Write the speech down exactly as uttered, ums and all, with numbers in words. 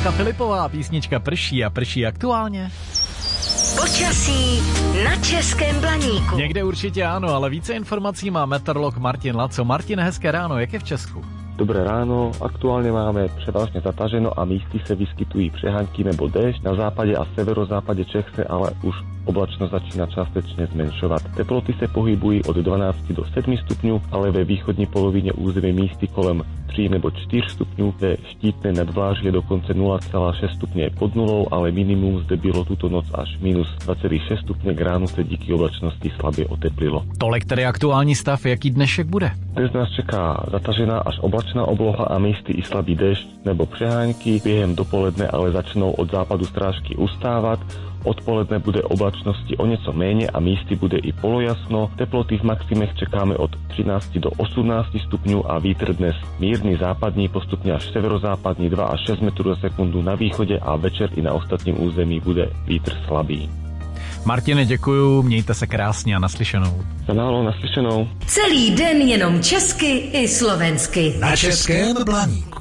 Lenka Filipová, písnička Prší a prší aktuálně. Počasí na Českém Blaníku. Někde určitě ano, ale více informací má meteorolog Martin Laco. Martin, hezké ráno, jak je v Česku? Dobré ráno, aktuálně máme převážně zataženo a místy se vyskytují přehánky nebo déšť. Na západě a severozápadě Čech se ale už oblačnost začíná částečně zmenšovat. Teploty se pohybují od dvanácti do sedmi stupňů, ale ve východní polovině území místy kolem tři nebo čtyři stupňů, ve štítné nadvláži je dokonce nula celá šest stupně pod nulou, ale minimum zde bylo tuto noc až minus dva celá šest stupně, k ránu se díky oblačnosti slabě oteplilo. Tolik tedy aktuální stav, jaký dnešek bude? Dnes nás čeká zatažená až oblačná obloha a místy i slabý déšť nebo přehánky. Během dopoledne ale začnou od západu strážky ustávat. Odpoledne bude oblačnosti o něco méně a místy bude i polojasno. Teploty v maximech čekáme od třinácti do osmnácti stupňů a vítr dnes mírný západní, postupně až severozápadní dva až šest metrů za sekundu na východě a večer i na ostatním území bude vítr slabý. Martine, děkuju, mějte se krásně a naslyšenou. Zanálo, naslyšenou. Celý den jenom česky i slovensky. Na Českém Blaníku.